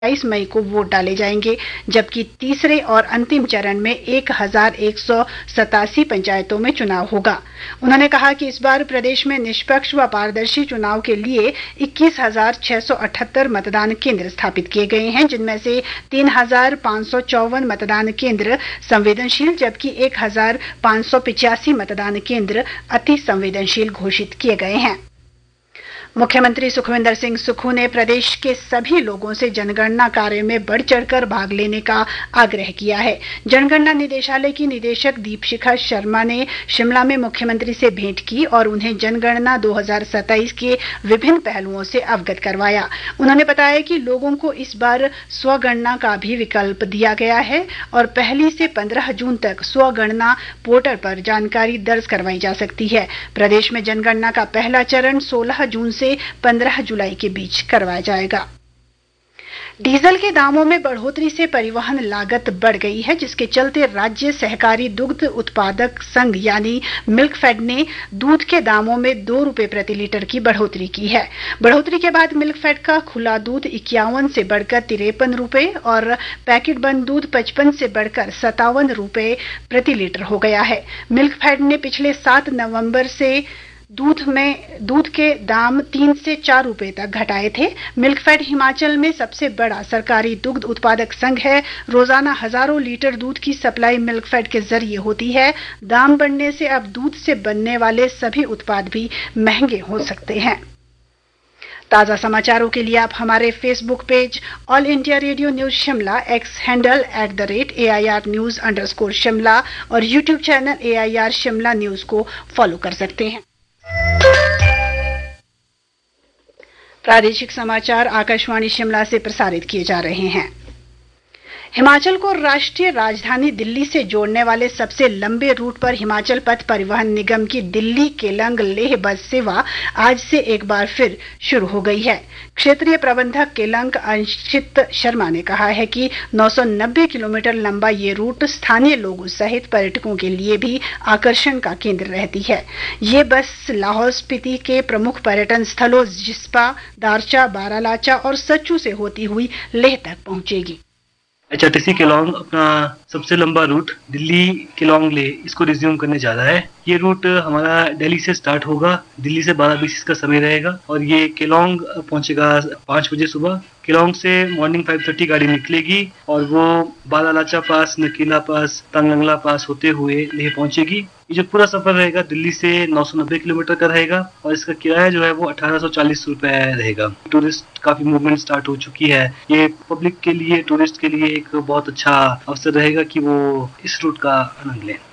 22 मई को वोट डाले जाएंगे, जबकि तीसरे और अंतिम चरण में 1187 पंचायतों में चुनाव होगा। उन्होंने कहा कि इस बार प्रदेश में निष्पक्ष व पारदर्शी चुनाव के लिए 21,678 मतदान केंद्र स्थापित किए गए हैं, जिनमें से 3,554 मतदान केंद्र संवेदनशील जबकि 1,585 मतदान केंद्र अति संवेदनशील घोषित किए गए हैं। मुख्यमंत्री सुखविंदर सिंह सुक्खू ने प्रदेश के सभी लोगों से जनगणना कार्य में बढ़ चढ़कर भाग लेने का आग्रह किया है। जनगणना निदेशालय की निदेशक दीपशिखा शर्मा ने शिमला में मुख्यमंत्री से भेंट की और उन्हें जनगणना 2027 के विभिन्न पहलुओं से अवगत करवाया। उन्होंने बताया कि लोगों को इस बार स्वगणना का भी विकल्प दिया गया है और 1 से 15 जून तक स्वगणना पोर्टल पर जानकारी दर्ज करवाई जा सकती है। प्रदेश में जनगणना का पहला चरण 16 जून से 15 जुलाई के बीच करवाया जाएगा। डीजल के दामों में बढ़ोतरी से परिवहन लागत बढ़ गई है, जिसके चलते राज्य सहकारी दुग्ध उत्पादक संघ यानी मिल्कफेड ने दूध के दामों में 2 रुपए प्रति लीटर की बढ़ोतरी की है। बढ़ोतरी के बाद मिल्कफेड का खुला दूध 51 से बढ़कर 53 रुपए और पैकेट बंद दूध 55 से बढ़कर 57 रुपए प्रति लीटर हो गया है। मिल्कफेड ने पिछले 7 नवंबर से दूध के दाम 3 से 4 रुपए तक घटाए थे। मिल्कफेड हिमाचल में सबसे बड़ा सरकारी दुग्ध उत्पादक संघ है। रोजाना हजारों लीटर दूध की सप्लाई मिल्कफेड के जरिए होती है। दाम बढ़ने से अब दूध से बनने वाले सभी उत्पाद भी महंगे हो सकते हैं। ताजा समाचारों के लिए आप हमारे Facebook page all India radio news Shimla, x handle @AIR News_शिमला और YouTube channel AIR Shimla news को फॉलो कर सकते हैं। प्रादेशिक समाचार आकाशवाणी शिमला से प्रसारित किए जा रहे हैं। हिमाचल को राष्ट्रीय राजधानी दिल्ली से जोड़ने वाले सबसे लंबे रूट पर हिमाचल पथ परिवहन निगम की दिल्ली केलंग लेह बस सेवा आज से एक बार फिर शुरू हो गई है। क्षेत्रीय प्रबंधक केलंग अंशित शर्मा ने कहा है कि 990 किलोमीटर लंबा ये रूट स्थानीय लोगों सहित पर्यटकों के लिए भी आकर्षण का केंद्र रहती है। ये बस लाहौल स्पीति के प्रमुख पर्यटन स्थलों जिस्पा, दारचा, बारालाचा और सच्चू से होती हुई लेह तक पहुंचेगी। HRTC केलोंग अपना सबसे लंबा रूट दिल्ली केलोंग ले इसको रिज्यूम करने जा रहा है। ये रूट हमारा दिल्ली से स्टार्ट होगा। दिल्ली से 12:20 इसका समय रहेगा और ये केलोंग पहुंचेगा 5 बजे सुबह। केलोंग से मॉर्निंग 5:30 गाड़ी निकलेगी और वो बारालाचा पास, नकीला पास, तंगलंगला पास होते हुए लेह पहुंचेगी। ये जो पूरा सफर रहेगा दिल्ली से 990 किलोमीटर का रहेगा और इसका किराया जो है वो 1840 रुपए रहेगा। टूरिस्ट काफी मूवमेंट स्टार्ट हो चुकी है। ये पब्लिक के लिए, टूरिस्ट के लिए एक बहुत अच्छा अवसर रहेगा कि वो इस रूट का आनंद लें।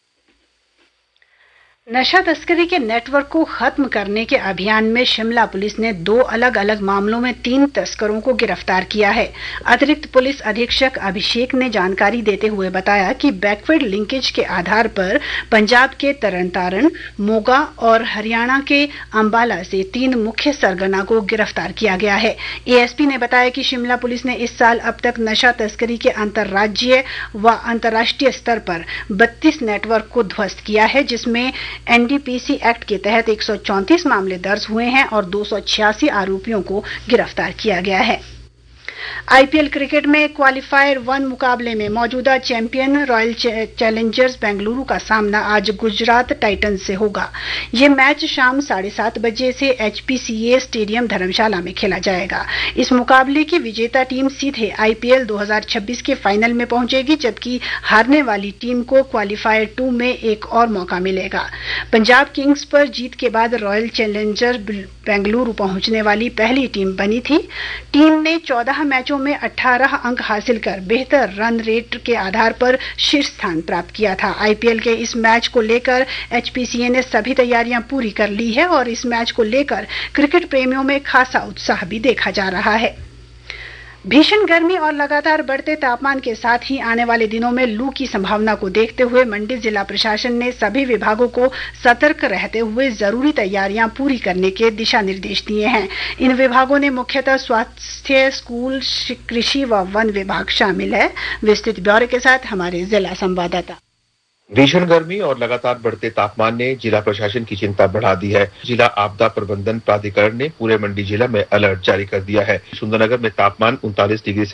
नशा तस्करी के नेटवर्क को खत्म करने के अभियान में शिमला पुलिस ने 2 अलग अलग मामलों में 3 तस्करों को गिरफ्तार किया है। अतिरिक्त पुलिस अधीक्षक अभिषेक ने जानकारी देते हुए बताया कि बैकवर्ड लिंकेज के आधार पर पंजाब के तरनतारन, मोगा और हरियाणा के अंबाला से 3 मुख्य सरगना को गिरफ्तार किया गया है। एएसपी ने बताया कि शिमला पुलिस ने इस साल अब तक नशा तस्करी के अंतर्राज्यीय व अंतर्राष्ट्रीय स्तर पर 32 नेटवर्क को ध्वस्त किया है, जिसमें एनडीपीसी एक्ट के तहत 134 मामले दर्ज हुए हैं और 286 आरोपियों को गिरफ्तार किया गया है। आईपीएल क्रिकेट में क्वालिफायर 1 मुकाबले में मौजूदा चैंपियन रॉयल चैलेंजर्स बेंगलुरु का सामना आज गुजरात टाइटंस से होगा। ये मैच शाम 7:30 बजे से एचपीसीए स्टेडियम धर्मशाला में खेला जाएगा। इस मुकाबले की विजेता टीम सीधे आईपीएल 2026 के फाइनल में पहुंचेगी, जबकि हारने वाली टीम को क्वालिफायर 2 में एक और मौका मिलेगा। पंजाब किंग्स पर जीत के बाद रॉयल चैलेंजर बेंगलुरु पहुंचने वाली पहली टीम बनी थी। टीम ने 14 मैचों में 18 अंक हासिल कर बेहतर रन रेट के आधार पर शीर्ष स्थान प्राप्त किया था। आईपीएल के इस मैच को लेकर एचपीसीए ने सभी तैयारियां पूरी कर ली है और इस मैच को लेकर क्रिकेट प्रेमियों में खासा उत्साह भी देखा जा रहा है। भीषण गर्मी और लगातार बढ़ते तापमान के साथ ही आने वाले दिनों में लू की संभावना को देखते हुए मंडी जिला प्रशासन ने सभी विभागों को सतर्क रहते हुए जरूरी तैयारियां पूरी करने के दिशा निर्देश दिए हैं। इन विभागों ने मुख्यतः स्वास्थ्य, स्कूल, कृषि व वन विभाग शामिल है। विस्तृत ब्यौरे के साथ हमारे जिला संवाददाता। भीषण गर्मी और लगातार बढ़ते तापमान ने जिला प्रशासन की चिंता बढ़ा दी है। जिला आपदा प्रबंधन प्राधिकरण ने पूरे मंडी जिला में अलर्ट जारी कर दिया है। सुंदरनगर में तापमान 39 डिग्री